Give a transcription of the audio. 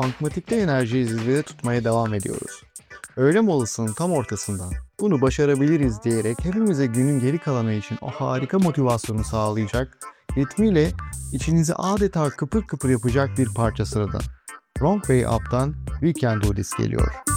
Funkmatik'te enerjiyi zirvede tutmaya devam ediyoruz. Öğle molasının tam ortasından bunu başarabiliriz diyerek hepimize günün geri kalanı için o harika motivasyonu sağlayacak, ritmiyle içinizi adeta kıpır kıpır yapacak bir parça sırada. Wrong Way Up'tan We Can Do This geliyor.